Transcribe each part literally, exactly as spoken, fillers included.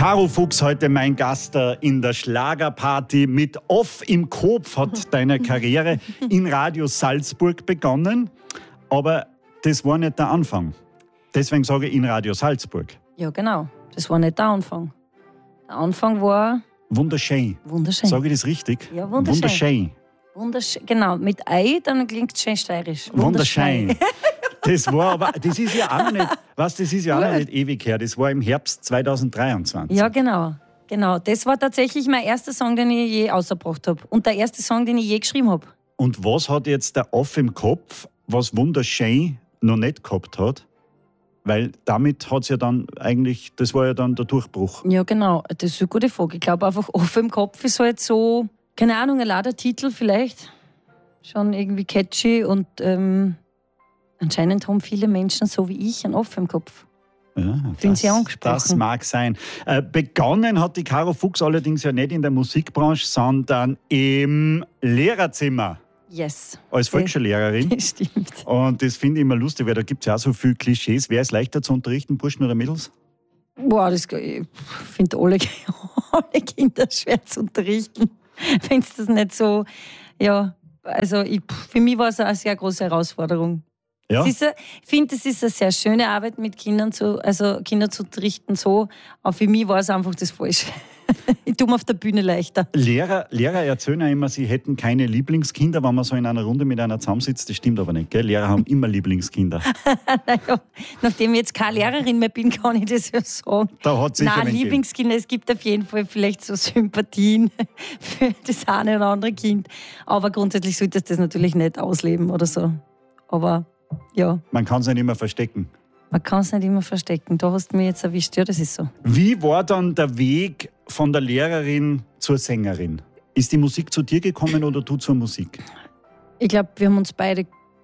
Caro Fuchs, heute mein Gast in der Schlagerparty. Mit Off im Kopf hat deine Karriere in Radio Salzburg begonnen. Aber das war nicht der Anfang. Deswegen sage ich in Radio Salzburg. Ja, genau. Das war nicht der Anfang. Der Anfang war... Wunderschön. Wunderschön. Sage ich das richtig? Ja, wunderschön. Wunderschön. Wunderschön. Genau, mit Ei, dann klingt es schön steirisch. Wunderschön. Das war aber, das ist ja auch noch nicht, was, das ist ja auch noch nicht ewig her. Das war im Herbst zweitausenddreiundzwanzig. Ja, genau. Genau. Das war tatsächlich mein erster Song, den ich je ausgebracht habe. Und der erste Song, den ich je geschrieben habe. Und was hat jetzt der Off im Kopf, was Wunderschön noch nicht gehabt hat? Weil damit hat es ja dann eigentlich, das war ja dann der Durchbruch. Ja, genau. Das ist eine gute Frage. Ich glaube einfach, Off im Kopf ist halt so, keine Ahnung, ein Ladertitel vielleicht. Schon irgendwie catchy und ähm, anscheinend haben viele Menschen, so wie ich, ein Off im Kopf. Ja, Fühlen Sie angesprochen? Das mag sein. Äh, begonnen hat die Caro Fuchs allerdings ja nicht in der Musikbranche, sondern im Lehrerzimmer. Yes. Als Volksschullehrerin. Das stimmt. Und das finde ich immer lustig, weil da gibt es ja auch so viele Klischees. Wer ist leichter zu unterrichten, Burschen oder Mädels? Boah, das, ich finde alle, alle Kinder schwer zu unterrichten. Wenn es das nicht so, ja, also ich, für mich war es eine sehr große Herausforderung. Ja. Es ist eine, ich finde, es ist eine sehr schöne Arbeit mit Kindern, zu, also Kinder zu unterrichten, so. Aber für mich war es einfach das Falsche. Ich tue mir auf der Bühne leichter. Lehrer, Lehrer erzählen ja immer, sie hätten keine Lieblingskinder, wenn man so in einer Runde mit einer zusammensitzt. Das stimmt aber nicht, gell? Lehrer haben immer Lieblingskinder. Naja, nachdem ich jetzt keine Lehrerin mehr bin, kann ich das ja sagen. Da hat sicher Nein, Lieblingskinder, es gibt auf jeden Fall vielleicht so Sympathien für das eine oder andere Kind. Aber grundsätzlich sollte es das natürlich nicht ausleben oder so. Aber ja. Man kann es nicht immer verstecken. Man kann es nicht immer verstecken. Da hast du mich jetzt erwischt. Ja, das ist so. Wie war dann der Weg von der Lehrerin zur Sängerin? Ist die Musik zu dir gekommen oder du zur Musik? Ich glaube, wir haben uns beide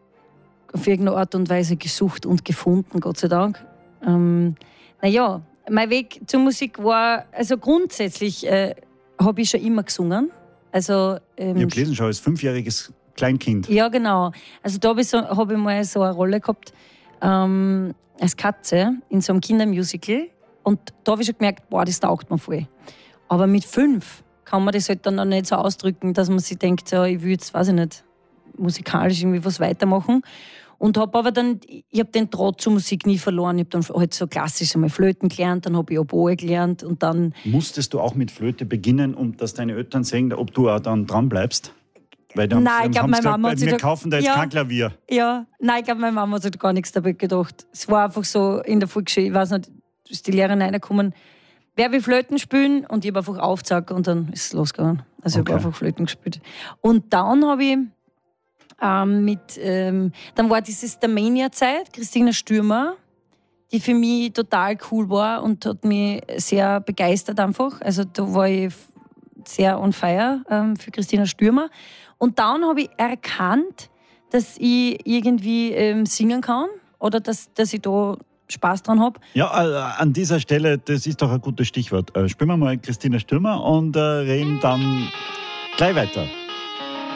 auf irgendeine Art und Weise gesucht und gefunden, Gott sei Dank. Ähm, naja, mein Weg zur Musik war, also grundsätzlich äh, habe ich schon immer gesungen. Also, ähm, ich habe gelesen, schon als fünfjähriges Kleinkind. Ja, genau. Also da habe ich, so, hab ich mal so eine Rolle gehabt, ähm, als Katze in so einem Kindermusical. Und da habe ich schon gemerkt, boah, das taugt mir voll. Aber mit fünf kann man das halt dann noch nicht so ausdrücken, dass man sich denkt, ja, ich will jetzt, weiß ich nicht, musikalisch irgendwie was weitermachen. Und habe aber dann, ich habe den Draht zur Musik nie verloren. Ich habe dann halt so klassisch einmal Flöten gelernt, dann habe ich Oboe gelernt und dann... Musstest du auch mit Flöte beginnen, um dass deine Eltern sehen, ob du auch dann dran bleibst? Weil dann Nein, ich glaube, meine Mama hat sich wir da, kaufen da jetzt ja, kein Klavier. Ja, nein, ich glaube, meine Mama hat sich gar nichts dabei gedacht. Es war einfach so in der Volksschule, ich weiß nicht, ist die Lehrerin reingekommen, wer will Flöten spielen? Und ich habe einfach aufgezeigt und dann ist es losgegangen. Also Okay. ich habe einfach Flöten gespielt. Und dann habe ich ähm, mit, ähm, dann war dieses der Mania-Zeit, Christina Stürmer, die für mich total cool war und hat mich sehr begeistert einfach. Also da war ich sehr on fire ähm, für Christina Stürmer. Und dann habe ich erkannt, dass ich irgendwie ähm, singen kann oder dass, dass ich da Spaß dran habe. Ja, äh, an dieser Stelle, das ist doch ein gutes Stichwort. Äh, spielen wir mal Christina Stürmer und äh, reden dann gleich weiter.